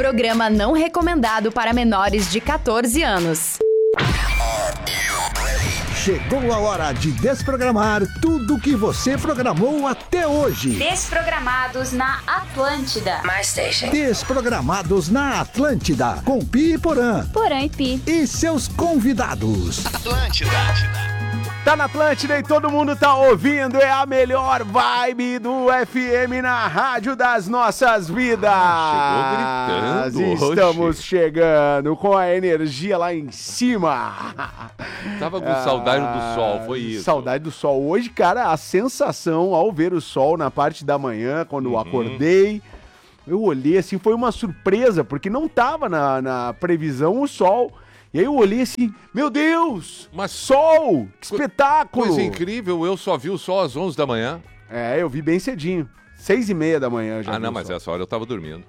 Programa não recomendado para menores de 14 anos. Chegou a hora de desprogramar tudo que você programou até hoje. Desprogramados na Atlântida. My station. Desprogramados na Atlântida, com Pi e Porã. Porã e Pi. E seus convidados. Atlântida. Tá na Atlântida e todo mundo tá ouvindo, é a melhor vibe do FM na rádio das nossas vidas. Chegou gritando Estamos hoje. chegando com a energia lá em cima. Tava com saudade do sol, foi isso. Saudade do sol. Hoje, cara, a sensação ao ver o sol na parte da manhã, quando eu acordei, eu olhei assim, foi uma surpresa, porque não tava na previsão o sol. E aí eu olhei assim, meu Deus, Mas sol, que espetáculo. Coisa incrível, eu só vi o sol às 11 da manhã. É, eu vi bem cedinho, 6:30 da manhã eu já vi Não, o mas sol. essa hora eu tava dormindo.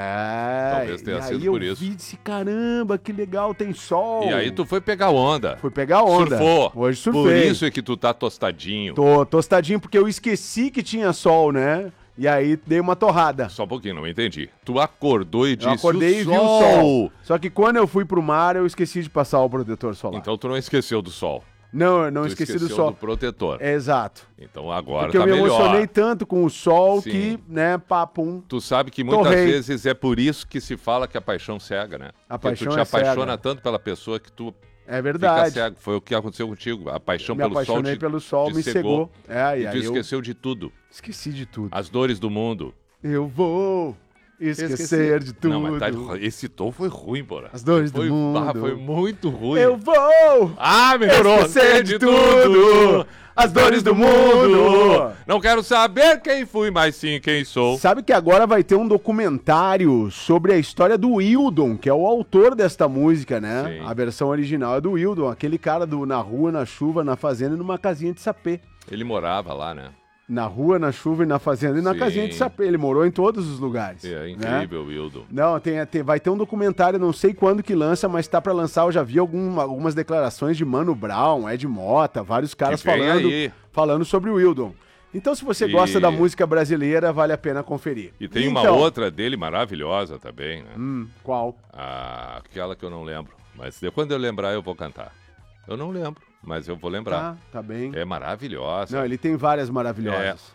Talvez tenha e sido aí eu por isso. vi e disse, caramba, que legal, tem sol. E aí tu foi pegar onda. Fui pegar onda. Surfou. Hoje surfei. Por isso é que tu tá tostadinho. Tô tostadinho porque eu esqueci que tinha sol, né? E aí dei uma torrada. Só um pouquinho, não entendi. Tu acordou e disse Eu acordei e vi o sol. Só que quando eu fui pro mar, eu esqueci de passar o protetor solar. Então tu não esqueceu do sol. Não, eu não Tu esqueci do esqueceu sol. do protetor. Exato. Então agora Porque tá eu me melhor. emocionei tanto com o sol Sim. que, né, papum. Tu sabe que muitas Torrei. vezes é por isso que se fala que a paixão cega, né? A Porque paixão tu te é apaixona cega. tanto pela pessoa que tu É fica verdade. cego. Foi o que aconteceu contigo. A paixão Me pelo sol apaixonei te, pelo sol, te me cegou. É, E e tu aí eu esqueceu de tudo. esqueci de tudo. As dores do mundo. Eu vou esquecer de tudo. Não, mas esse tom foi ruim, porra. As dores do Foi mundo. muito ruim. Eu vou Melhorou. esquecer de tudo. As dores do mundo. Não quero saber quem fui, mas sim quem sou. Sabe que agora vai ter um documentário sobre a história do Wildon, que é o autor desta música, né? Sim. A versão original é do Wildon, aquele cara do Na Rua, na Chuva, na Fazenda e numa casinha de sapê. Ele morava lá, né? Na rua, na chuva e na fazenda e na Sim. casinha de sapê. Ele morou em todos os lugares. É né? incrível, Wildo. Não, vai ter um documentário, não sei quando que lança, mas tá pra lançar. Eu já vi algumas declarações de Mano Brown, Ed Mota, vários caras Que vem aí. falando sobre o Wildon. Então, se você gosta da música brasileira, vale a pena conferir. E tem uma Então, outra dele maravilhosa também, né? Qual? Aquela que eu não lembro. Mas quando eu lembrar, eu vou cantar. Eu não lembro, mas eu vou lembrar. Tá bem. É maravilhosa. Não, ele tem várias maravilhosas.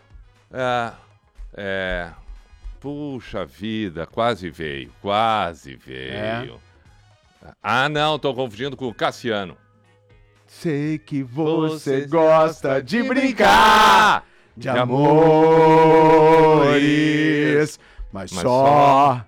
Puxa vida, quase veio. Não, tô confundindo com o Cassiano. Sei que você gosta de brincar de amores, mas só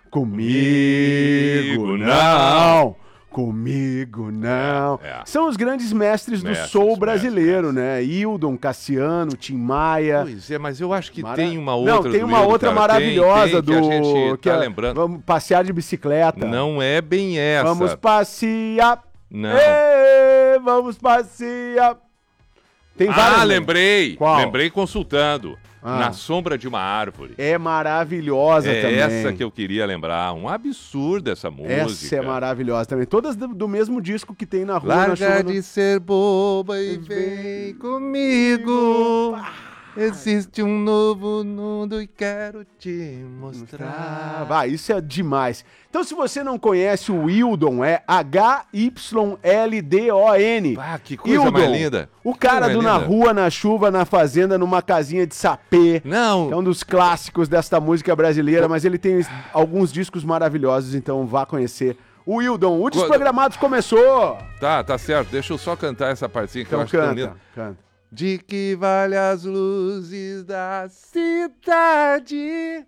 comigo não. Comigo não. São os grandes mestres do soul brasileiro, né? Wildon, Cassiano, Tim Maia. Pois é, mas eu acho que tem uma outra. Não, tem uma outra maravilhosa que a gente tá lembrando. Vamos passear de bicicleta. Não é bem essa. Vamos passear. Não. Vamos passear. Tem várias. Lembrei. Qual? Lembrei consultando. Na sombra de uma árvore. É maravilhosa também. É essa que eu queria lembrar. Um absurdo essa música. Essa é maravilhosa também. Todas do mesmo disco que tem na rua. Larga de ser boba e vem comigo. Existe um novo mundo e quero te mostrar. Isso é demais. Então, se você não conhece o Wildon, é Hyldon. Que coisa mais linda. O cara do Na Rua, na Chuva, na Fazenda, numa casinha de sapê. Não. É um dos clássicos desta música brasileira, mas ele tem alguns discos maravilhosos, então vá conhecer o Wildon. O Desprogramados começou. Tá certo. Deixa eu só cantar essa partezinha que eu acho tão linda. Canta. De que vale as luzes da cidade?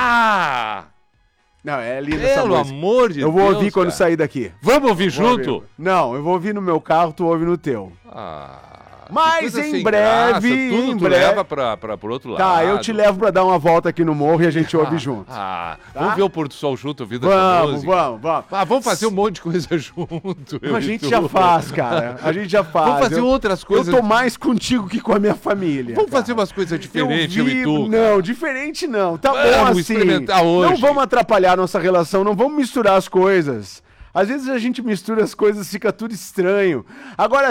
Não, é linda essa Pelo música. amor de Deus. Eu vou ouvir quando sair daqui. Vamos ouvir junto? Não, eu vou ouvir no meu carro, tu ouve no teu. Mas que coisa em sem breve, graça. Tudo tu leva pro outro lado. Tá, eu te levo pra dar uma volta aqui no morro e a gente ouve junto. Vamos ver o pôr do sol junto, ouvindo essa música. Vamos. Vamos fazer um monte de coisa junto. A gente já faz, cara. A gente já faz. Vamos fazer outras coisas. Eu tô mais contigo que com a minha família. Vamos fazer umas coisas diferentes, eu e tu. Não, diferente não. Tá bom Vamos assim. experimentar hoje. Não vamos atrapalhar a nossa relação, não vamos misturar as coisas. Às vezes a gente mistura as coisas, fica tudo estranho. Agora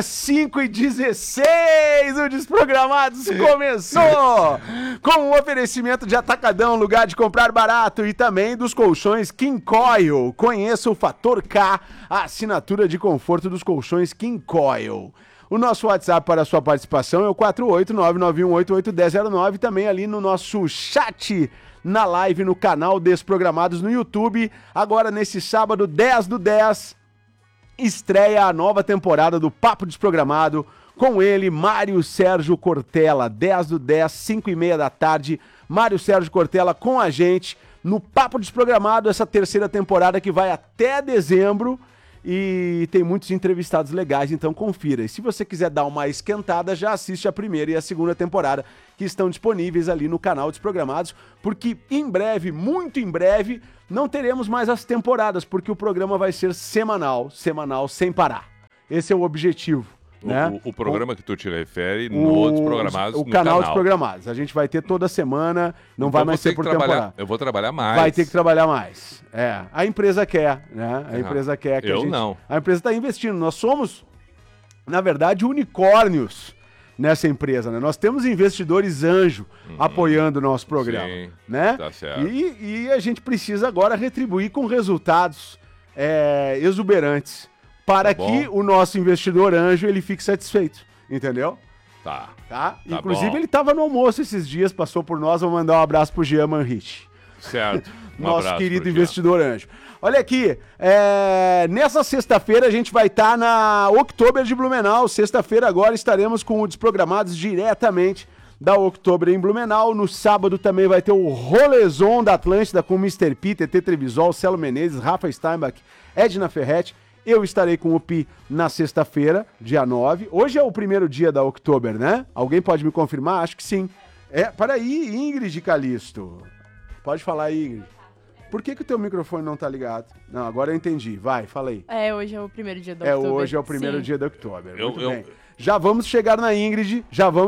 5h16, o Desprogramados começou! Com um oferecimento de Atacadão, lugar de comprar barato, e também dos colchões King Coil. Conheça o Fator K, a assinatura de conforto dos colchões King Coil. O nosso WhatsApp para a sua participação é o 48991881009, também ali no nosso chat na live no canal Desprogramados no YouTube. Agora, nesse sábado, 10/10, estreia a nova temporada do Papo Desprogramado, com ele, Mário Sérgio Cortella, 10/10, 5h30 da tarde, Mário Sérgio Cortella com a gente no Papo Desprogramado, essa terceira temporada que vai até dezembro. E tem muitos entrevistados legais, então confira. E se você quiser dar uma esquentada, já assiste a primeira e a segunda temporada, que estão disponíveis ali no canal Desprogramados, porque em breve, muito em breve, não teremos mais as temporadas, porque o programa vai ser semanal sem parar. Esse é o objetivo. Né? O programa que tu te refere no Desprogramados, o canal Desprogramados. A gente vai ter toda semana, não vai mais ser por temporada. Eu vou trabalhar mais. Vai ter que trabalhar mais. É, a empresa quer, né? A empresa quer que não. A empresa está investindo. Nós somos, na verdade, unicórnios nessa empresa, né? Nós temos investidores anjo apoiando o nosso programa, sim, né? Tá certo. E a gente precisa agora retribuir com resultados exuberantes, para que o nosso investidor anjo ele fique satisfeito, entendeu? Tá. Inclusive bom. Ele estava no almoço esses dias, passou por nós, vou mandar um abraço pro Jean Manrich. Certo. Nosso querido investidor anjo. Olha aqui, nessa sexta-feira a gente vai estar na Oktober de Blumenau. Sexta-feira agora estaremos com o Desprogramados diretamente da Oktober em Blumenau. No sábado também vai ter o Rolezon da Atlântida com Mr. P, TT Trevisol, Celo Menezes, Rafa Steinbach, Edna Ferretti. Eu estarei com o Pi na sexta-feira, dia 9. Hoje é o primeiro dia da Oktober, né? Alguém pode me confirmar? Acho que sim. Para aí, Ingrid Calisto. Pode falar aí, Ingrid. Por que o teu microfone não tá ligado? Não, agora eu entendi. Vai, fala aí. Hoje é o primeiro dia da Oktober. Hoje é o primeiro dia da Oktober. Muito bem. Já vamos chegar na Ingrid,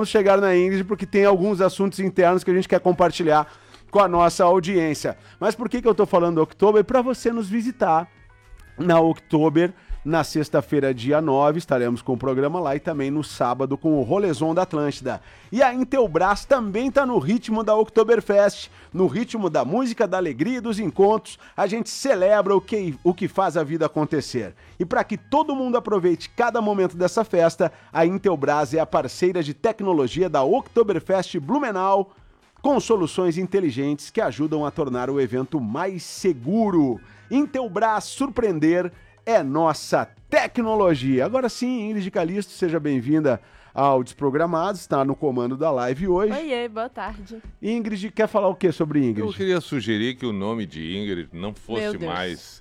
porque tem alguns assuntos internos que a gente quer compartilhar com a nossa audiência. Mas por que eu tô falando Oktober? Para você nos visitar na Oktober, na sexta-feira, dia 9, estaremos com o programa lá, e também no sábado com o Rolezon da Atlântida. E a Intelbras também está no ritmo da Oktoberfest, no ritmo da música, da alegria e dos encontros. A gente celebra o que faz a vida acontecer. E para que todo mundo aproveite cada momento dessa festa, a Intelbras é a parceira de tecnologia da Oktoberfest Blumenau, com soluções inteligentes que ajudam a tornar o evento mais seguro. Intelbras, surpreender é nossa tecnologia. Agora sim, Ingrid Calisto, seja bem-vinda ao Desprogramados, está no comando da live hoje. Oiê, boa tarde. Ingrid, quer falar o que sobre Ingrid? Eu queria sugerir que o nome de Ingrid não fosse mais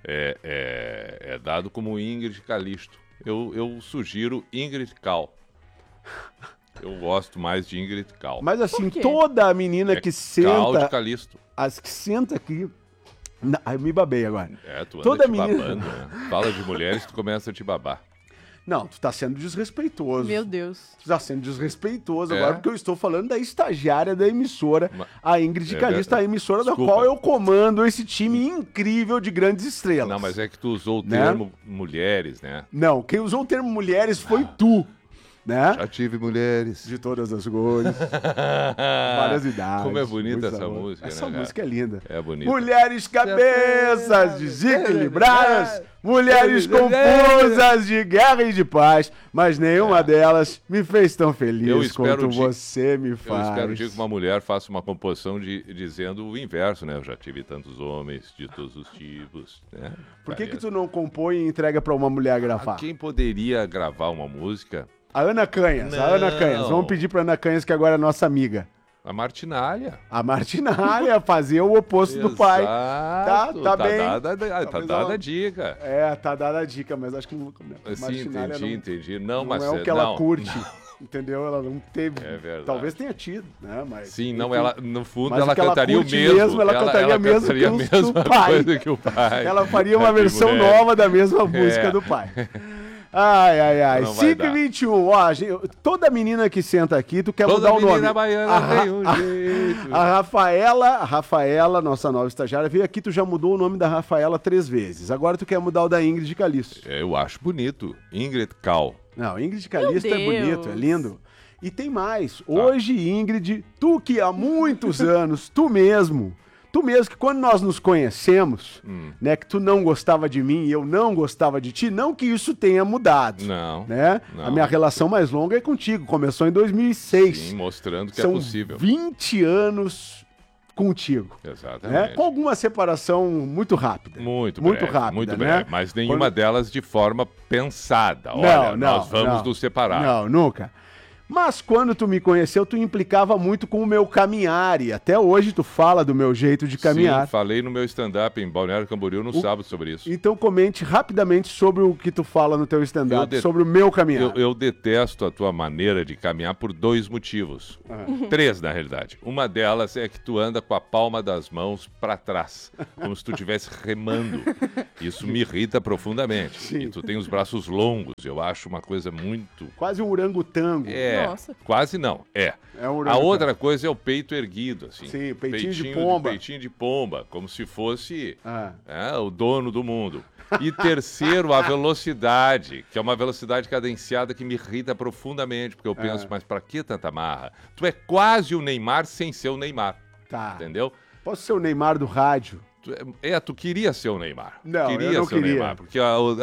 dado como Ingrid Calisto. Eu sugiro Ingrid Cal. Eu gosto mais de Ingrid Cal. Mas assim, toda menina que senta... Cal de Calisto. As que senta aqui... Aí me babei agora. Tu toda anda menina... babando, né? Fala de mulheres, tu começa a te babar. Não, tu tá sendo desrespeitoso. Meu Deus. Tu tá sendo desrespeitoso agora, porque eu estou falando da estagiária da emissora, a Ingrid Calisto, a emissora da qual eu comando esse time incrível de grandes estrelas. Não, mas é que tu usou o termo mulheres, né? Não, quem usou o termo mulheres foi tu. Né? Já tive mulheres. De todas as cores, várias idades. Como é bonita essa música, Essa né, música é linda. É bonita. Mulheres cabeças desequilibradas, mulheres confusas de guerra e de paz, mas nenhuma delas me fez tão feliz quanto você me faz. Eu espero que uma mulher faça uma composição dizendo o inverso, né? Eu já tive tantos homens de todos os tipos, né? Por que tu não compõe e entrega pra uma mulher gravar? Quem poderia gravar uma música... A Ana Canhas, não. a Ana Canhas. Vamos pedir pra Ana Canhas, que agora é nossa amiga. A Martinalha. A Martinalha, fazer o oposto do pai. Tá bem. Tá dada a dica. Tá dada a dica, mas acho que não... Sim, entendi. Não, mas é o que ela curte. Entendeu? Ela não teve. É verdade. Talvez tenha tido, né? Mas, sim, não, ela, no fundo, mas ela cantaria o mesmo. Ela cantaria a mesma coisa que o pai. Ela faria uma versão nova da mesma música do pai. Ai. Não vai 5h21. Ó, toda menina que senta aqui, tu quer mudar o nome. Toda menina baiana tem um jeito. A Rafaela, nossa nova estagiária, veio aqui, tu já mudou o nome da Rafaela 3 vezes. Agora tu quer mudar o da Ingrid Calisto. Eu acho bonito. Ingrid Cal. Não, Ingrid Calisto é Deus. bonito, é lindo. E tem mais. Hoje, Ingrid, tu que há muitos anos, tu mesmo que quando nós nos conhecemos, né, que tu não gostava de mim e eu não gostava de ti, não que isso tenha mudado. Não. Né? Não. A minha relação mais longa é contigo, começou em 2006. Sim, mostrando que São é possível. 20 anos contigo. Exatamente. Né? Com alguma separação muito rápida. Muito rápida, muito né? breve. Mas nenhuma delas de forma pensada. Não, Olha, não, nós vamos não. nos separar. Não, nunca. Mas quando tu me conheceu, tu implicava muito com o meu caminhar. E até hoje tu fala do meu jeito de caminhar. Sim, falei no meu stand-up em Balneário Camboriú no sábado sobre isso. Então comente rapidamente sobre o que tu fala no teu stand-up, Eu sobre o meu caminhar. Eu detesto a tua maneira de caminhar por 2 motivos. 3, na realidade. Uma delas é que tu anda com a palma das mãos para trás, como se tu estivesse remando. Isso me irrita profundamente. Sim. E tu tem os braços longos, eu acho uma coisa muito... Quase um orangotango. Nossa. Quase não, é. É um A orangotango. outra coisa é o peito erguido, assim. Sim, peitinho de pomba. Peitinho de pomba, como se fosse Ah. o dono do mundo. E terceiro, a velocidade, que é uma velocidade cadenciada que me irrita profundamente, porque eu penso, mas pra que tanta marra? Tu é quase o Neymar sem ser o Neymar, Tá. entendeu? Posso ser o Neymar do rádio? Tu queria ser o Neymar. Não, queria eu não ser o queria. Neymar, porque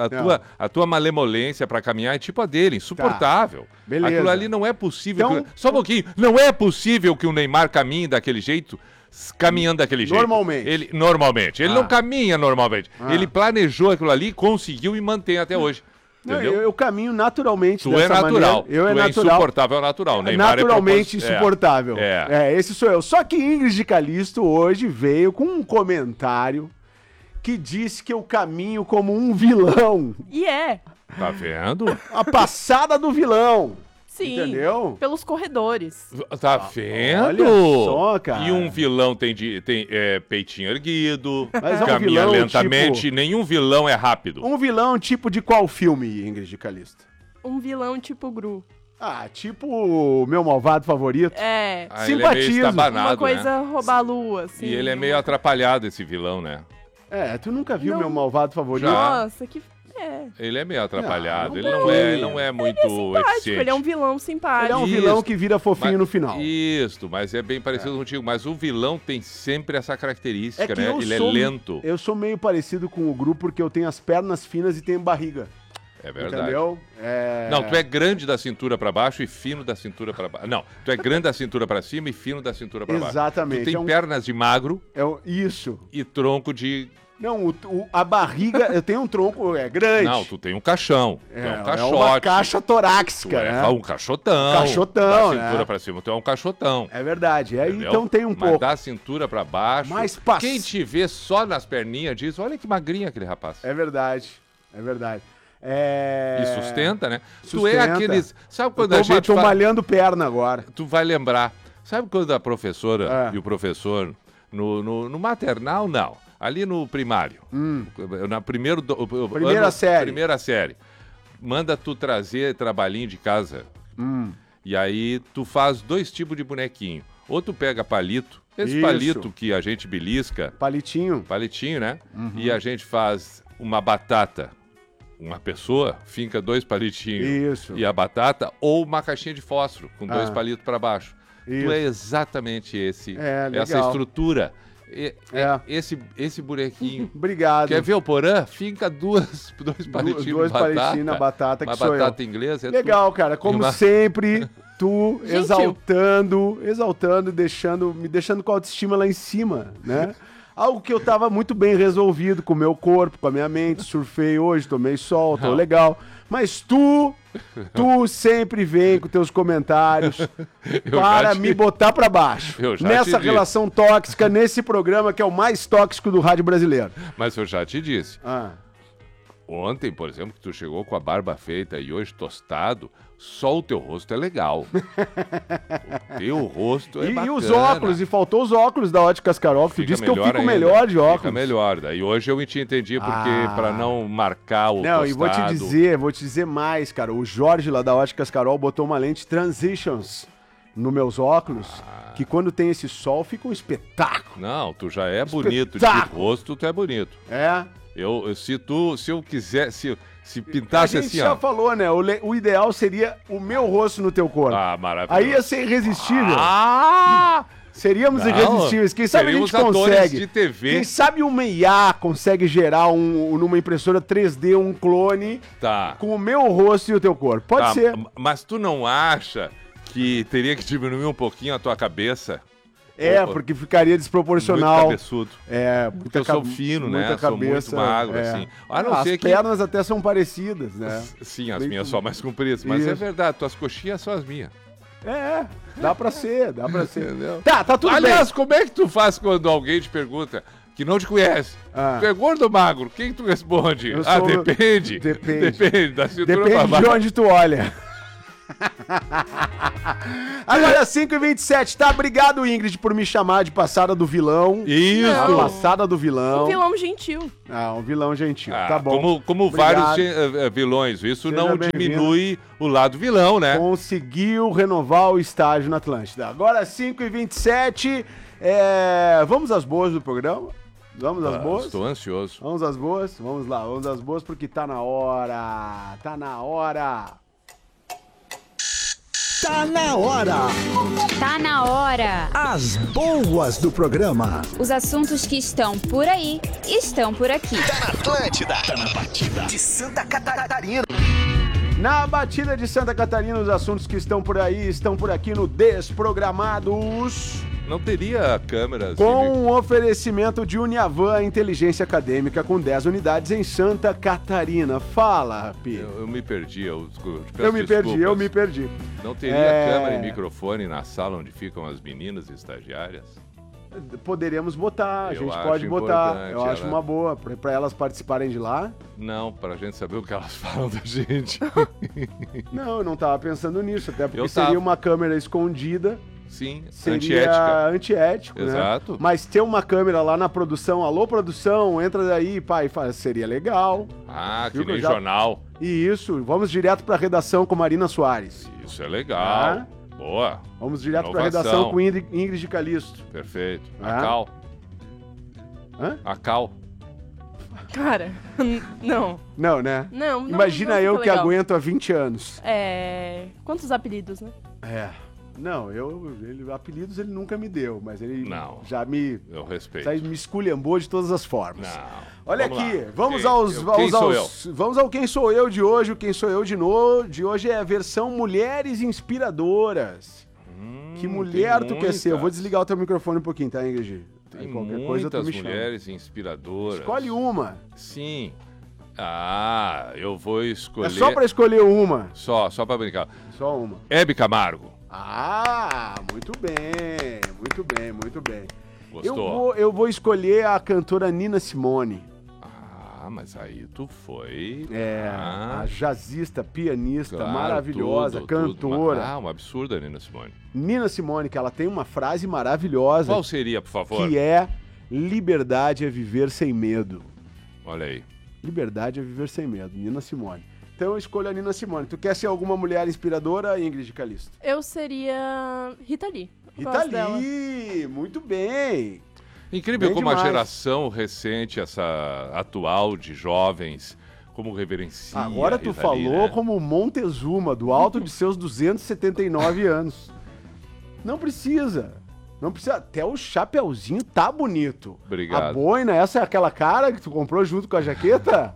a tua malemolência pra caminhar é tipo a dele, insuportável. Beleza. Aquilo ali não é possível. Então- Só um pouquinho. Não é possível que o Neymar caminhe daquele jeito, caminhando daquele jeito. Normalmente. Normalmente. Ele não caminha normalmente. Ah. Ele planejou aquilo ali, conseguiu e mantém até hoje. Não, Entendeu? eu caminho naturalmente Tu dessa é natural. maneira. Eu é tu natural. insuportável natural. Neymar Naturalmente é insuportável. Esse sou eu. Só que Ingrid Calisto hoje veio com um comentário que disse que eu caminho como um vilão. E é. Tá vendo? A passada do vilão. Sim. Entendeu? Pelos corredores. Tá vendo? olha só, cara. E um vilão tem peitinho erguido, Mas é um caminha vilão, lentamente. tipo- Nenhum vilão é rápido. Um vilão tipo de qual filme, Ingrid Calisto? Um vilão tipo Gru. Ah, tipo o meu malvado favorito. É. Ah, ele é meio simpatizo. estabanado, Uma coisa né? roubar a lua, assim. E ele é meio atrapalhado, esse vilão, né? É, tu nunca viu Não. meu malvado favorito? Já. Nossa, que... É. Ele é meio atrapalhado. Não, Ele não não é muito Simpático, eficiente. ele é um vilão Ele simpático. é um Isso. vilão que vira fofinho Mas- no final. Isso, mas é bem parecido contigo. Mas o vilão tem sempre essa característica, É que né? eu Ele sou- é lento. Eu sou meio parecido com o grupo porque eu tenho as pernas finas e tenho barriga. É verdade. Entendeu? Não, tu é grande da cintura pra baixo e fino da cintura pra baixo. Não, tu é grande da cintura pra cima e fino da cintura pra baixo. Exatamente. Tu tem É um- pernas de magro Isso. e tronco de... Não, a barriga, eu tenho um tronco grande. Não, tu tem um caixão. Tu é um é caixote. uma caixa Tu torácica, é né? um caixotão. Caixotão, Da cintura né? pra cima, tu é um caixotão. É verdade. Entendeu? Então tem um Mas pouco. da cintura pra baixo. Mas Quem te vê só nas perninhas diz: olha que magrinho aquele rapaz. É verdade. É verdade. E sustenta, né? Tu Sustenta. é aqueles. Sabe quando Eu a gente. tô malhando perna agora. Tu vai lembrar. Sabe quando a professora É. e o professor, no maternal, não. Ali no primário. Na Primeira série. Primeira série. Manda tu trazer trabalhinho de casa. E aí tu faz 2 tipos de bonequinho. Ou tu pega palito. Esse Isso. palito que a gente belisca. Palitinho. Palitinho, né? E a gente faz uma batata. Uma pessoa finca 2 palitinhos Isso. e a batata, ou uma caixinha de fósforo com 2 Ah. palitos para baixo. Isso. Tu é exatamente legal. essa estrutura. É. Esse bonequinho. Obrigado. Quer ver o Porã? Finca 2 palitinhos Dois de batata. palitinhos na batata que uma sou eu. batata inglesa. Legal, cara. Como uma- sempre, tu Gentil. exaltando, me deixando com a autoestima lá em cima, né? Algo que eu tava muito bem resolvido com o meu corpo, com a minha mente. Surfei hoje, tomei sol, tô Não. legal. Mas tu sempre vem com teus comentários Eu para já te- me botar pra baixo. Eu já Nessa te disse. relação tóxica, nesse programa que é o mais tóxico do rádio brasileiro. Mas eu já te disse. Ah, Ontem, por exemplo, que tu chegou com a barba feita e hoje tostado, só o teu rosto é legal. O teu rosto é bacana. E os óculos, e faltou os óculos da Óticas Carol, que tu disse que eu fico ainda. melhor de óculos. Fica melhor. Daí hoje eu te entendi porque pra não marcar o Não, tostado... e vou te dizer mais, cara. O Jorge lá da Óticas Carol botou uma lente Transitions nos meus óculos, que quando tem esse sol fica um espetáculo. Não, tu já é bonito de rosto, tu é bonito. É. Se eu quiser, se pintasse A gente assim, já ó. falou, né? O ideal seria o meu rosto no teu corpo. Ah, maravilhoso. Aí ia ser irresistível. Ah! Seríamos Não, irresistíveis. Quem sabe a seríamos gente atores consegue. de TV. Quem sabe uma IA consegue gerar numa impressora 3D um clone Tá. com o meu rosto e o teu corpo. Pode Tá, ser. Mas tu não acha que teria que diminuir um pouquinho a tua cabeça? Opa, Porque ficaria desproporcional. Muito cabeçudo. Porque eu sou fino, né? muita Sou muito cabeça, magro, assim. A não As ser que... pernas até são parecidas, né? Sim, as Bem minhas com- só mais compridas. Mas Isso. é verdade, tuas coxinhas são as minhas. Dá pra ser, dá pra ser. Entendeu? Tá tudo Aliás, como é que tu faz quando alguém te pergunta que não te conhece? Ah. Tu é gordo ou magro? Quem que tu responde? Eu Ah, sou- depende. Depende. Depende da cintura bem. pra Depende de baixo. onde tu olha. Agora 5h27, tá? Obrigado, Ingrid, por me chamar de passada do vilão. Isso. A Não. passada do vilão. Um vilão gentil. Um vilão gentil. Ah, Tá bom. Como Obrigado. vários vilões. Isso Seja não bem-vindo. diminui o lado vilão, né? Conseguiu renovar o estágio na Atlântida. Agora 5h27, vamos às boas do programa? Vamos às boas? Estou ansioso. Vamos às boas? Vamos lá, vamos às boas porque tá na hora. Tá na hora. Tá na hora. Tá na hora. As boas do programa. Os assuntos que estão por aí estão por aqui. Na batida de Santa Catarina, os assuntos que estão por aí estão por aqui no Desprogramados. Não teria câmeras. Com um oferecimento de Uniavan Inteligência Acadêmica com 10 unidades em Santa Catarina. Fala, Rapi. Eu me perdi. Eu me perdi. Não teria câmera e microfone na sala onde ficam as meninas estagiárias? Poderíamos botar, a Eu gente acho pode botar. importante, Eu acho ela- uma boa, pra elas participarem de lá. Não, pra gente saber o que elas falam da gente. Não, eu não tava pensando nisso, até porque Eu seria tava. uma câmera escondida. Sim, Seria antiético, né? Exato. Mas ter uma câmera lá na produção, alô produção, entra daí, pai, seria legal. Ah, que Viu que nem eu já- jornal. E isso, vamos direto pra redação com Marina Soares. Isso é legal. Boa. Vamos direto pra Inovação. redação com Ingrid Calisto. Perfeito. Ah. A Cal. Hã? A Cal. Cara, não. Não, né? Não, Imagina não eu fica que legal. aguento há 20 anos. Quantos apelidos, né? Não, apelidos ele nunca me deu, mas ele Não. já me Eu respeito. me esculhambou de todas as formas. Não. Olha Vamos aqui, lá. vamos Quem- aos quem sou eu? vamos ao quem sou eu de hoje. O quem sou eu de hoje é a versão Mulheres Inspiradoras. Que mulher tem tu quer ser? Eu vou muitas. desligar o teu microfone um pouquinho, tá, Ingrid? Tem Qualquer coisa tu muitas me chama. mulheres inspiradoras. Escolhe uma. Sim. Ah, eu vou escolher... É só pra escolher uma. Só pra brincar. Só uma. Hebe Camargo. Muito bem, muito bem, muito bem. Gostou? Eu vou escolher a cantora Nina Simone. Ah, mas aí tu foi... A jazzista, pianista, claro, maravilhosa, tudo. cantora. Um absurdo a Nina Simone. Nina Simone, que ela tem uma frase maravilhosa, Qual seria, por favor? que é: liberdade é viver sem medo. Olha aí. Liberdade é viver sem medo, Nina Simone. Então eu escolho a Nina Simone. Tu quer ser alguma mulher inspiradora, Ingrid Calisto? Eu seria Rita Lee. Eu Rita gosto dela. Lee, muito bem. Incrível Bem como a demais. geração recente, essa atual de jovens, como reverencia. Agora tu Rita Lee, falou né? como Montezuma, do alto de seus 279 anos. Não precisa. Não precisa. Até o chapeuzinho tá bonito. Obrigado. A boina, essa é aquela cara que tu comprou junto com a jaqueta?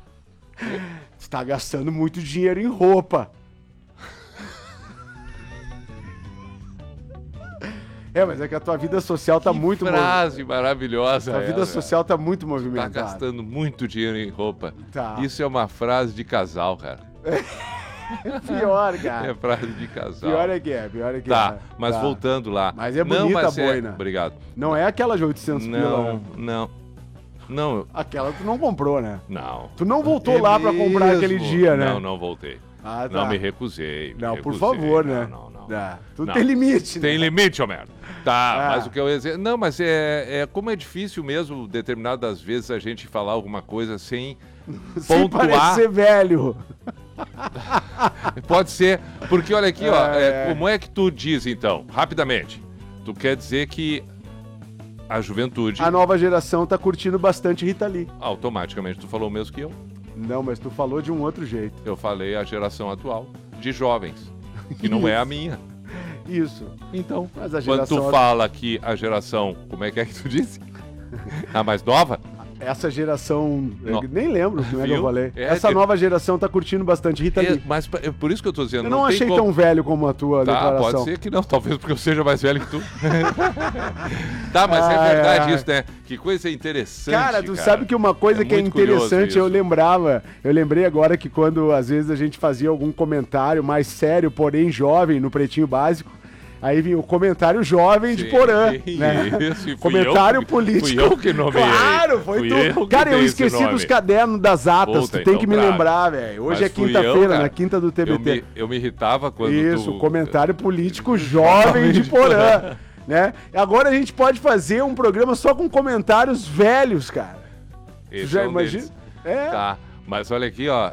Tu tá gastando muito dinheiro em roupa. Mas é que a tua vida social tá Que muito frase maravilhosa. A vida essa. social tá muito Tá movimentada. gastando muito dinheiro em roupa. Tá. Isso é uma frase de casal, cara. Pior, cara. É frase de casal. Pior é que é, pior é que Tá, é. mas Tá. voltando lá. Mas é bonita a boina. Obrigado. Não é aquela de 800 pila, Não, né? não. Não, Aquela tu não comprou, né? não. Tu não voltou lá pra comprar aquele dia, né? Não, não voltei. Ah, tá. Não, me recusei. Não, por favor, né? Não. Tu Não. tem limite, né? Tem limite, ô merda. Tá, Ah. mas o que eu ia dizer... Não, mas como é difícil mesmo, determinadas vezes, a gente falar alguma coisa sem Sem pontuar. parecer velho. Pode ser, porque olha aqui, ó, É. como é que tu diz, então, rapidamente? Tu quer dizer que a juventude, A nova geração tá curtindo bastante Rita Lee. automaticamente, tu falou o mesmo que eu. Não, mas tu falou de um outro jeito. Eu falei a geração atual, de jovens, que não é a minha. Isso. Então, Mas a quando geração... tu fala que a geração, como é que tu disse? A mais nova? Essa geração... Eu No- nem lembro como é que eu Viu? falei. É, Essa tipo- nova geração tá curtindo bastante Rita Lee. Mas é por isso que eu tô dizendo, Eu não tem achei como... tão velho como a tua Tá, declaração. pode ser que não, talvez porque eu seja mais velho que tu. Tá, mas é Ai, verdade ai. isso, né? Que coisa interessante, Cara, tu sabe que uma coisa É que é muito curioso interessante, eu isso. lembrei agora que quando às vezes a gente fazia algum comentário mais sério, porém jovem, no Pretinho Básico, aí vinha o comentário jovem de Sim, Porã, né? isso, e fui Comentário eu que- político. fui eu que nomeei. Claro, foi Fui tu. eu que Cara, eu dei esse esqueci nome. dos cadernos das atas, Puta, tu tem então que me claro. lembrar, velho. Hoje Mas é fui quinta-feira, eu, cara. na quinta do TBT. Eu me irritava quando Isso, tu... comentário político jovem de Porã, né? Agora a gente pode fazer um programa só com comentários velhos, cara. Esse Já é um imagina? deles. É. Tá, mas olha aqui, ó,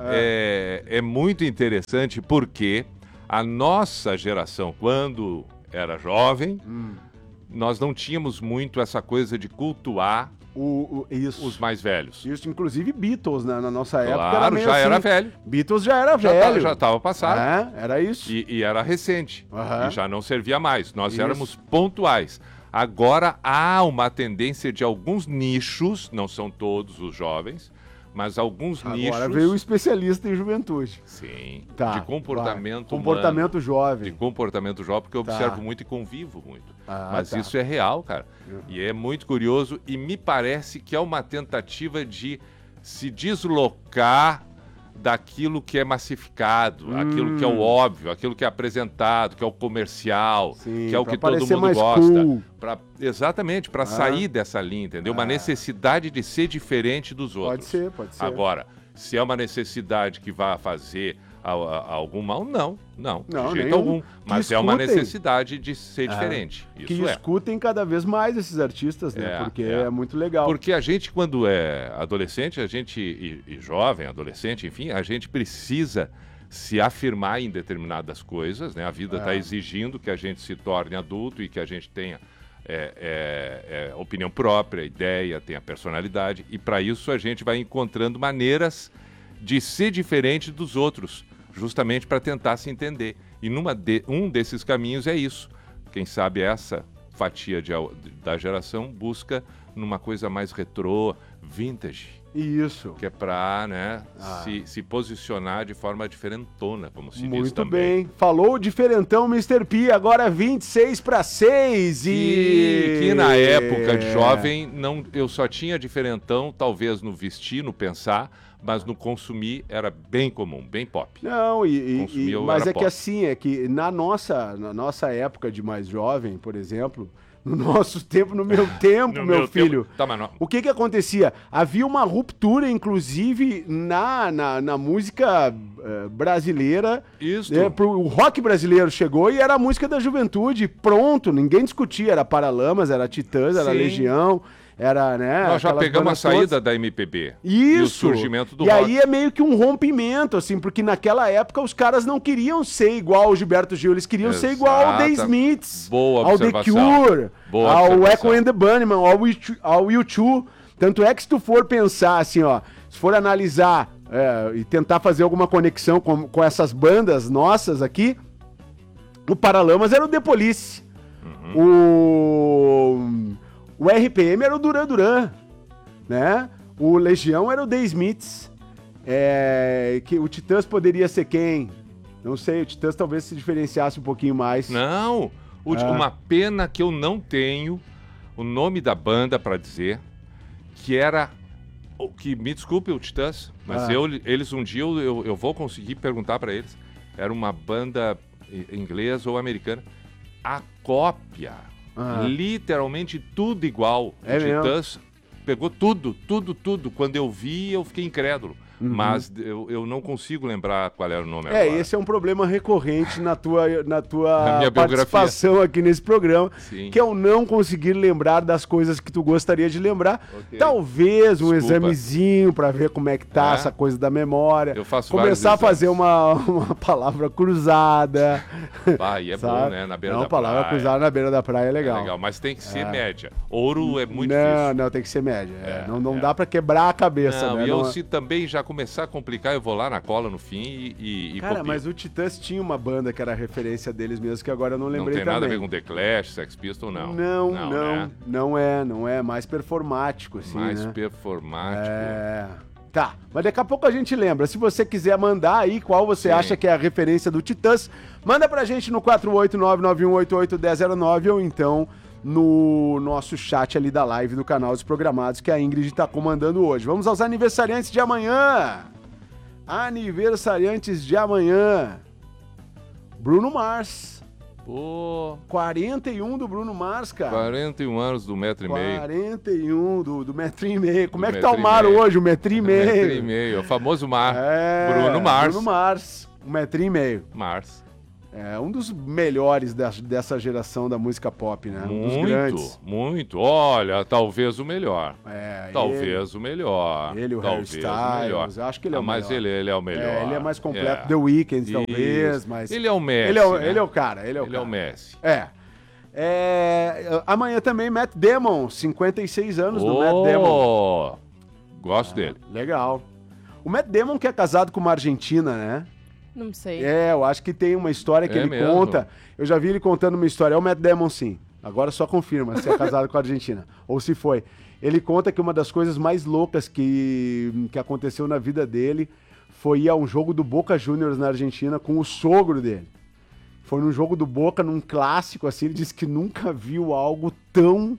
é muito interessante porque a nossa geração, quando era jovem, nós não tínhamos muito essa coisa de cultuar Isso. os mais velhos. Isso, inclusive Beatles, né? Na nossa época era Claro, meio já assim. era velho. Beatles já era velho. Já estava passado. É, era isso. E era recente. Aham. E já não servia mais. Nós Isso. éramos pontuais. Agora há uma tendência de alguns nichos, não são todos os jovens, mas alguns Agora nichos. veio o especialista em juventude. Sim. Tá, de comportamento vai. Comportamento humano, jovem. de comportamento jovem, porque eu Tá. observo muito e convivo muito. Ah, Mas tá. isso é real, cara. E é muito curioso e me parece que é uma tentativa de se deslocar daquilo que é massificado, aquilo que é o óbvio, aquilo que é apresentado, que é o comercial, Sim, que é o pra que todo parecer mundo mais gosta. cool. Exatamente, para sair dessa linha, entendeu? Uma necessidade de ser diferente dos outros. Pode ser. Agora, se é uma necessidade que vai fazer algum mal, não, Não, de jeito nenhum. algum. Mas Que é uma escutem. necessidade de ser diferente. Que Isso é. escutem cada vez mais esses artistas, né? É, Porque é. é muito legal. Porque a gente, quando é adolescente, e jovem, adolescente, enfim, a gente precisa se afirmar em determinadas coisas, né? A vida está exigindo que a gente se torne adulto e que a gente tenha opinião própria, ideia, tenha personalidade. E para isso a gente vai encontrando maneiras de ser diferente dos outros, justamente para tentar se entender. E um desses caminhos é isso. Quem sabe essa fatia da geração busca numa coisa mais retrô, vintage, Isso. que é para, né, se posicionar de forma diferentona, como se diz Muito também. bem. Falou o diferentão Mr. P, agora 26 para 6 Que na época de jovem eu só tinha diferentão, talvez no vestir, no pensar, mas no consumir era bem comum, bem pop. Não, Consumir eu mas era é que pop. assim, é que na nossa época de mais jovem, por exemplo, no nosso tempo, no meu tempo, No meu filho, tempo- Tá, mas não- o que acontecia? Havia uma ruptura, inclusive, na música brasileira. Isso. O rock brasileiro chegou e era a música da juventude, pronto, ninguém discutia, era Paralamas, era Titãs, era Sim. Legião, era, né? Nós já aquelas pegamos a bandas saída todas. da MPB. Isso. E o surgimento do e rock. aí é meio que um rompimento, assim, porque naquela época os caras não queriam ser igual ao Gilberto Gil, eles queriam ser igual ao The Exata. Smiths, Boa ao The observação. Cure, Boa ao observação. Echo and the Bunnymen, ao U2. Tanto é que se tu for pensar, assim, ó, se for analisar e tentar fazer alguma conexão com essas bandas nossas aqui, o Paralamas era o The Police. O RPM era o Duran Duran, né? O Legião era o The Smiths. Que o Titãs poderia ser quem? Não sei, o Titãs talvez se diferenciasse um pouquinho mais. Não, uma pena que eu não tenho o nome da banda para dizer, que era, que me desculpe o Titãs, mas eles um dia eu vou conseguir perguntar para eles, era uma banda inglesa ou americana, a cópia, literalmente tudo igual. É o mesmo? Titãs pegou tudo. Quando eu vi, eu fiquei incrédulo. Mas eu não consigo lembrar qual era o nome agora. Esse é um problema recorrente na tua minha participação aqui nesse programa, Sim. que é o não conseguir lembrar das coisas que tu gostaria de lembrar. Ok. Talvez um Desculpa. examezinho pra ver como é que tá É. essa coisa da memória. Eu faço Começar a vários fazer uma palavra cruzada. E é bom, sabe? né? Na beira Não, da palavra praia. cruzada na beira da praia é É legal. legal, mas tem que ser média. Ouro é muito não, difícil. não, tem que ser média. Não dá pra quebrar a cabeça, Não, né? e eu, Não- se também já começar a complicar, eu vou lá na cola no fim e Cara, copio. mas o Titãs tinha uma banda que era referência deles mesmo, que agora eu não Não lembrei tem também. nada a ver com The Clash, Sex Pistols, não. Não, né? não é mais performático, assim, Mais né? performático. Tá, mas daqui a pouco a gente lembra. Se você quiser mandar aí qual você Sim. acha que é a referência do Titãs, manda pra gente no 48991881009 ou então no nosso chat ali da live do canal dos Programados que a Ingrid tá comandando hoje. Vamos aos aniversariantes de amanhã. Aniversariantes de amanhã. Bruno Mars. Pô, 41 do Bruno Mars, cara. 41 anos do 1,5 m. 41 do metrinho e meio. Como é que tá o metro e mar meio. hoje? O metrinho e meio. 1,5 m, o famoso Mar. Bruno Mars. Um metrinho e meio. Mars. É um dos melhores dessa geração da música pop, né? Um dos grandes. Muito. Olha, talvez o melhor. Talvez o melhor. Ele, o Harry talvez Styles, o melhor. eu acho que ele é o Mas melhor. ele é o melhor. Ele é mais completo. É. The Weeknd, Isso. talvez, mas... Ele é o Messi, Ele é o, né? ele é o cara, ele é o Ele cara. é o Messi. Amanhã também Matt Damon, 56 anos do Matt Damon. Gosto dele. Legal. O Matt Damon que é casado com uma argentina, né? Não sei. Eu acho que tem uma história que É ele mesmo? conta. Eu já vi ele contando uma história. É o Matt Damon, sim. Agora só confirma se é casado com a Argentina. Ou se foi. Ele conta que uma das coisas mais loucas que aconteceu na vida dele foi ir a um jogo do Boca Juniors na Argentina com o sogro dele. Foi num jogo do Boca, num clássico, assim. Ele disse que nunca viu algo tão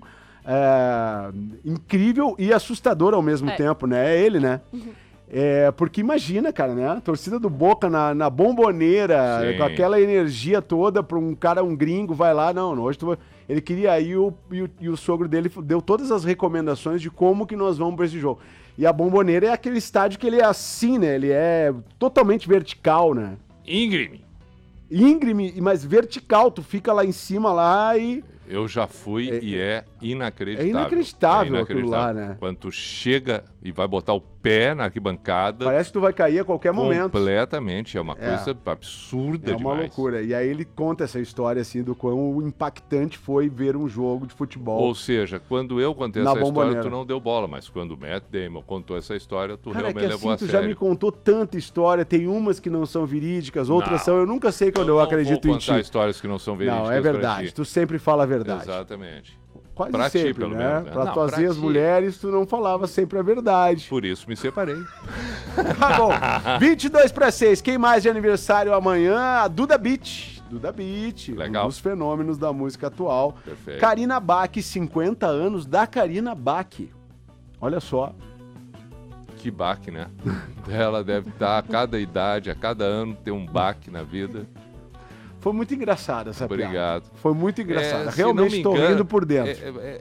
incrível e assustador ao mesmo tempo, né? É ele, né? Porque imagina, cara, né? A torcida do Boca na Bomboneira, Sim. com aquela energia toda pra um cara, um gringo, vai lá, não, hoje ele queria ir e o sogro dele deu todas as recomendações de como que nós vamos pra esse jogo. E a Bomboneira é aquele estádio que ele é assim, né? Ele é totalmente vertical, né? Íngreme. Íngreme, mas vertical, tu fica lá em cima lá e... Eu já fui e é inacreditável. É inacreditável aquilo lá, né? Quando tu chega e vai botar o pé na arquibancada... Parece que tu vai cair a qualquer momento. Completamente. É uma coisa absurda É uma demais. loucura. E aí ele conta essa história, assim, do quão impactante foi ver um jogo de futebol. Ou seja, quando eu contei Na essa história, Bomboneira. tu não deu bola. Mas quando o Matt Damon contou essa história, tu Cara, é realmente que levou assim, a tu sério. já me contou tanta história. Tem umas que não são verídicas, outras Não. são. Eu nunca sei quando eu acredito vou em ti. contar histórias que não são verídicas Não, é pra verdade. ti. Tu sempre fala a verdade. Exatamente. Quase Pra ti, sempre, pelo né? menos, né? Pra Não, fazer pra as ti. mulheres, tu não falava sempre a verdade. Por isso me separei. Tá bom. 22:06. Quem mais de aniversário amanhã? A Duda Beat. Duda Beat. Legal. Um dos fenômenos da música atual. Perfeito. Karina Bach, 50 anos da Karina Bach. Olha só. Que baque, né? Ela deve estar a cada idade, a cada ano, ter um baque na vida. Foi muito engraçada essa piada. Obrigado. Foi muito engraçada. Se Realmente não me estou engano, rindo por dentro.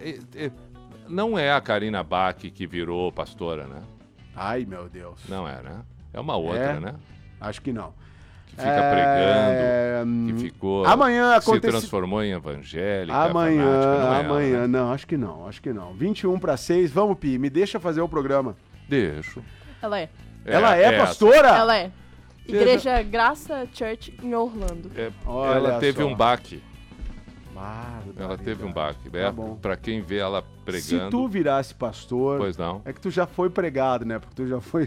Não é a Karina Bach que virou pastora, né? Ai, meu Deus. Não é, né? É uma outra, É? né? Acho que não. Que fica pregando, que ficou... Amanhã se acontece... transformou em evangélica, Amanhã, fanática, não é ela, amanhã. né? Não, acho que não, acho que não. 21:06. Vamos, Pi, me deixa fazer o programa. Deixo. Ela é. Ela é essa. pastora? Ela é. Igreja Graça Church em Orlando. Olha Ela teve só. um baque. Barbaridade. Ela teve um baque. Tá bom. Pra quem vê ela Se tu pregando... virasse pastor, Pois não. é que tu já foi pregado, né? Porque tu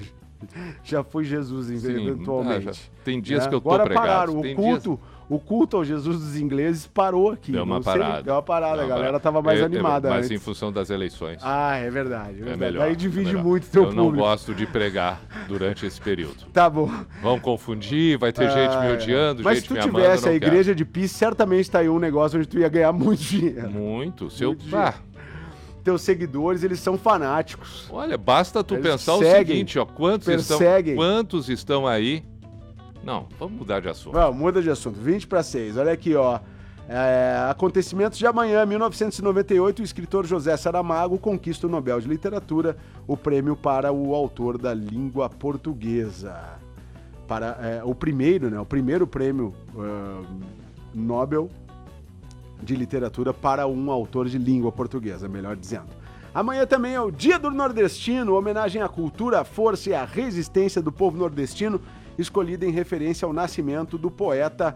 já foi Jesus Sim, eventualmente. já. Tem dias né? que eu tô Agora pregado. pararam. Tem O culto ao Jesus dos ingleses parou aqui. Deu uma Não sei, parada. deu uma parada. Deu A uma galera parada. tava mais animada Mas antes. em função das eleições. Ah, é verdade. É melhor. Daí divide é melhor. muito teu Eu público. não gosto de pregar durante esse período. Tá bom. Vão confundir, vai ter gente me odiando, Mas gente se tu me amando. tivesse eu a não igreja de Pis, certamente tá aí um negócio onde tu ia ganhar muito dinheiro. quero. Muito. Se eu... Muito dinheiro. Teus seguidores, eles são fanáticos. Olha, basta tu Eles pensar o seguem, seguinte, ó. perseguem. Quantos estão aí? Não, vamos mudar de assunto. Muda de assunto. 20:06. Olha aqui, ó. Acontecimentos de amanhã, 1998, o escritor José Saramago conquista o Nobel de Literatura, o prêmio para o autor da língua portuguesa. O primeiro prêmio Nobel de Literatura para um autor de língua portuguesa, melhor dizendo. Amanhã também é o Dia do Nordestino, homenagem à cultura, à força e à resistência do povo nordestino, escolhida em referência ao nascimento do poeta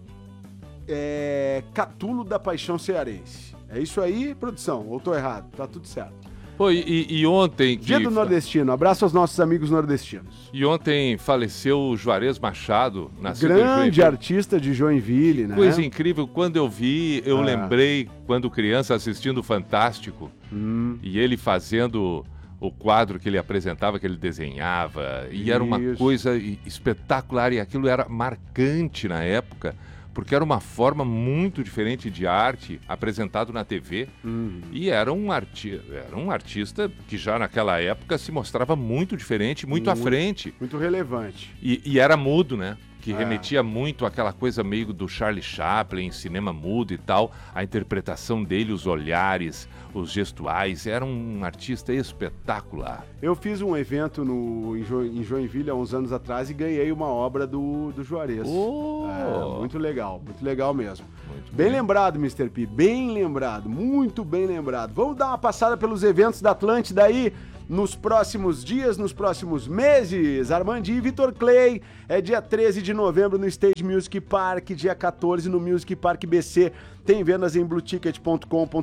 Catulo da Paixão Cearense. É isso aí, produção? Ou tô errado? Tá tudo certo. Pô, e ontem... Dia do Nordestino. Abraço aos nossos amigos nordestinos. E ontem faleceu o Juarez Machado, nascido grande artista de Joinville, né? Coisa incrível. Quando eu vi, eu lembrei, quando criança, assistindo o Fantástico, e ele fazendo o quadro que ele apresentava, que ele desenhava, e era uma coisa espetacular, e aquilo era marcante na época, porque era uma forma muito diferente de arte apresentado na TV, e era um artista que já naquela época se mostrava muito diferente, muito à frente. Muito relevante. E era mudo, né? Que remetia muito àquela coisa meio do Charlie Chaplin, cinema mudo e tal, a interpretação dele, os olhares, os gestuais, era um artista espetacular. Eu fiz um evento em Joinville há uns anos atrás e ganhei uma obra do Juarez. Muito legal mesmo. Muito bem lembrado, Mr. P, bem lembrado, muito bem lembrado. Vamos dar uma passada pelos eventos da Atlântida aí, nos próximos dias, nos próximos meses. Armandinho e Vitor Clay, é dia 13 de novembro no Stage Music Park, dia 14 no Music Park BC, tem vendas em blueticket.com.br.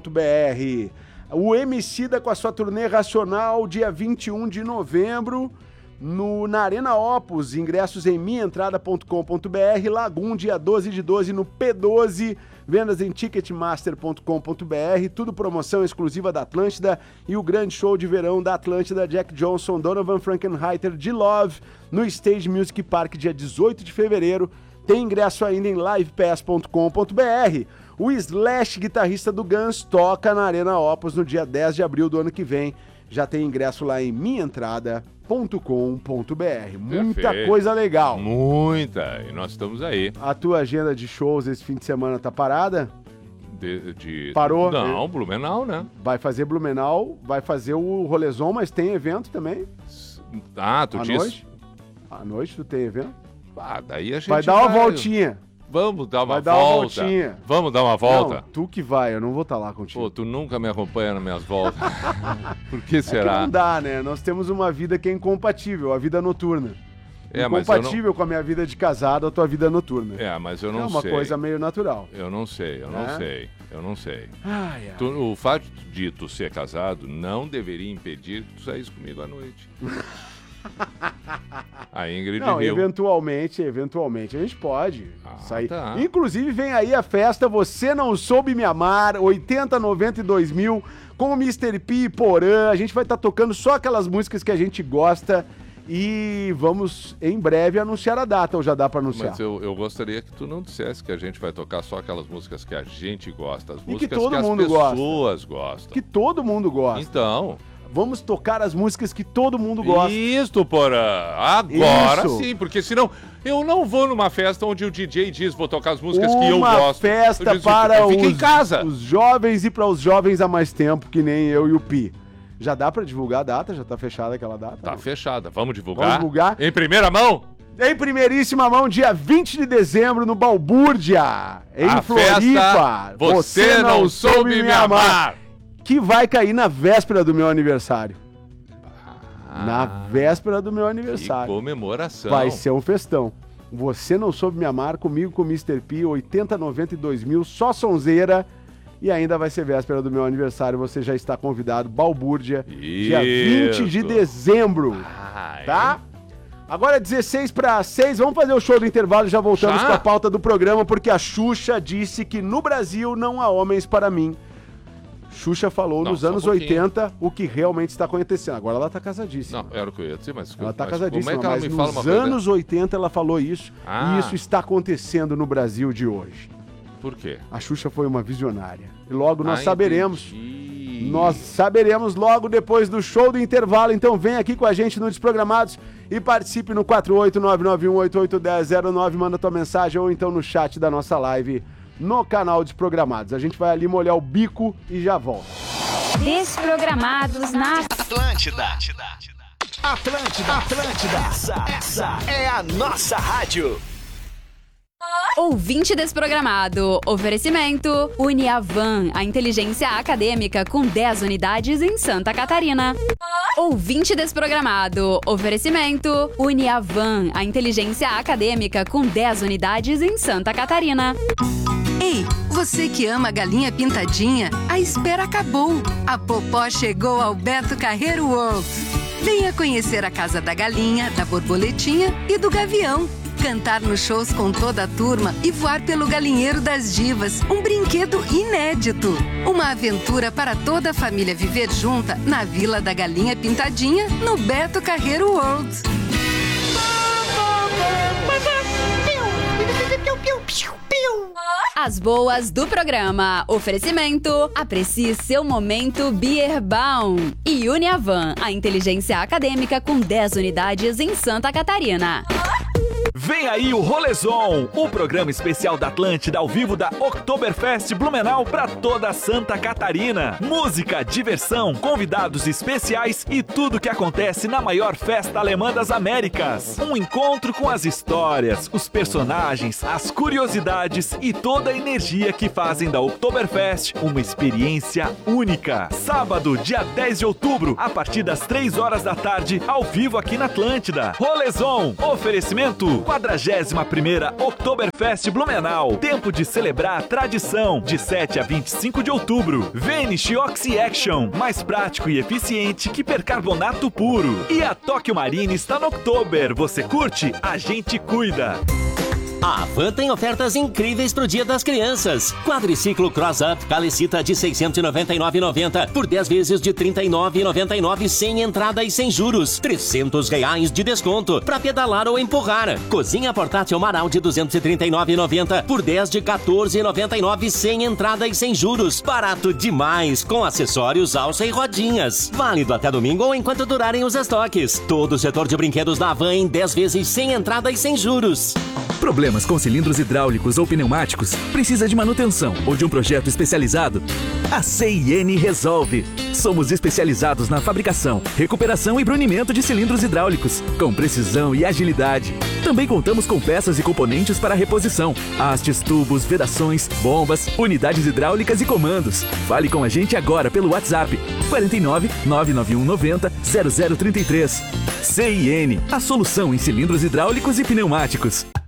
O Emicida com a sua turnê Racional, dia 21 de novembro, na Arena Opus, ingressos em minhaentrada.com.br, Lagum, dia 12 de 12 no P12, vendas em ticketmaster.com.br, tudo promoção exclusiva da Atlântida, e o grande show de verão da Atlântida, Jack Johnson, Donovan Frankenheiter, de Love, no Stage Music Park, dia 18 de fevereiro, tem ingresso ainda em livepass.com.br. O Slash, guitarrista do Guns, toca na Arena Opus no dia 10 de abril do ano que vem, já tem ingresso lá em minhaentrada.com.br. Muita coisa legal. Muita, e nós estamos aí. A tua agenda de shows esse fim de semana tá parada? Parou? Não, Blumenau, né? Vai fazer Blumenau, vai fazer o Rolezon, mas tem evento também? Tu disse? À noite tu tem evento? Daí a gente vai dar uma voltinha. Vamos dar uma volta. Vamos dar uma volta? Não, tu que vai, eu não vou estar lá contigo. Pô, tu nunca me acompanha nas minhas voltas. Por que será? Que não dá, né? Nós temos uma vida que é incompatível, a vida noturna. Incompatível com a minha vida de casado, a tua vida noturna. Mas eu não sei. É uma coisa meio natural. Eu não sei. O fato de tu ser casado não deveria impedir que tu saísse comigo à noite. A Ingrid não, riu. Eventualmente a gente pode sair. Tá. Inclusive vem aí a festa Você Não Soube Me Amar, 80, 90 e 2000, com o Mr. P e Porã. A gente vai estar tocando só aquelas músicas que a gente gosta e vamos em breve anunciar a data, ou já dá pra anunciar? Mas eu gostaria que tu não dissesse que a gente vai tocar só aquelas músicas que a gente gosta, as músicas que todo que as mundo pessoas gostam. Que todo mundo gosta. Então... Vamos tocar as músicas que todo mundo gosta. Isso, Porã. Agora sim, porque senão eu não vou numa festa onde o DJ diz vou tocar as músicas que eu gosto. Uma festa para em casa. Os jovens e para os jovens há mais tempo, que nem eu e o Pi. Já dá para divulgar a data? Já tá fechada aquela data? Tá fechada. Vamos divulgar? Vamos divulgar. Em primeira mão? Em primeiríssima mão, dia 20 de dezembro, no Balbúrdia, em Floripa. Festa, Você Não Soube Me Amar. Que vai cair na véspera do meu aniversário. Na véspera do meu aniversário. Que comemoração. Vai ser um festão. Você Não Soube Me Amar, comigo, com o Mr. P, 80, 90 e 2000, só sonzeira. E ainda vai ser véspera do meu aniversário. Você já está convidado, Balbúrdia, dia 20 de dezembro. Tá? Agora é 16:06, vamos fazer o show do intervalo e já voltamos com a pauta do programa, porque a Xuxa disse que no Brasil não há homens para mim. Xuxa falou nos anos 80 o que realmente está acontecendo. Agora ela está casadíssima. Não, era o que eu ia dizer, mas... Ela está casadíssima, como é que ela mas me fala nos anos 80 ela falou isso, e isso está acontecendo no Brasil de hoje. Por quê? A Xuxa foi uma visionária. E logo nós saberemos. Entendi. Nós saberemos logo depois do show do intervalo. Então vem aqui com a gente no Desprogramados e participe no 48991881009. Manda tua mensagem ou então no chat da nossa live no canal Desprogramados. A gente vai ali molhar o bico e já volta. Desprogramados na Atlântida. Essa é a nossa rádio. Ouvinte desprogramado. Oferecimento Uniavan, a inteligência acadêmica com 10 unidades em Santa Catarina. Ouvinte desprogramado. Oferecimento Uniavan, a inteligência acadêmica com 10 unidades em Santa Catarina. Ei, você que ama galinha pintadinha, a espera acabou. A Popó chegou ao Beto Carreiro World. Venha conhecer a Casa da Galinha, da Borboletinha e do Gavião. Cantar nos shows com toda a turma e voar pelo galinheiro das divas, um brinquedo inédito. Uma aventura para toda a família viver junta na Vila da Galinha Pintadinha, no Beto Carreiro World. As boas do programa. Oferecimento. Aprecie seu momento Beerbaum. E Uniavan, a inteligência acadêmica com 10 unidades em Santa Catarina. Vem aí o Rolezon, o programa especial da Atlântida ao vivo da Oktoberfest Blumenau para toda Santa Catarina. Música, diversão, convidados especiais e tudo que acontece na maior festa alemã das Américas. Um encontro com as histórias, os personagens, as curiosidades e toda a energia que fazem da Oktoberfest uma experiência única. Sábado, dia 10 de outubro, a partir das 3 horas da tarde, ao vivo aqui na Atlântida. Rolezon, oferecimento 41ª Oktoberfest Blumenau. Tempo de celebrar a tradição, de 7 a 25 de outubro. Vanish Oxy Action, mais prático e eficiente que percarbonato puro. E a Tóquio Marine está no Oktober. Você curte? A gente cuida. A Havan tem ofertas incríveis pro Dia das Crianças. Quadriciclo Cross Up Calecita de R$ 699,90 por 10 vezes de R$ 39,99 sem entrada e sem juros. R$ 300 de desconto para pedalar ou empurrar. Cozinha portátil Marau de R$ 239,90 por 10 de R$ 14,99 sem entrada e sem juros. Barato demais, com acessórios, alça e rodinhas. Válido até domingo ou enquanto durarem os estoques. Todo o setor de brinquedos da Havan em 10 vezes sem entrada e sem juros. Problemas com cilindros hidráulicos ou pneumáticos? Precisa de manutenção ou de um projeto especializado? A CIN resolve. Somos especializados na fabricação, recuperação e brunimento de cilindros hidráulicos, com precisão e agilidade. Também contamos com peças e componentes para reposição, hastes, tubos, vedações, bombas, unidades hidráulicas e comandos. Fale com a gente agora pelo WhatsApp 49 991 90 0033. CIN, a solução em cilindros hidráulicos e pneumáticos.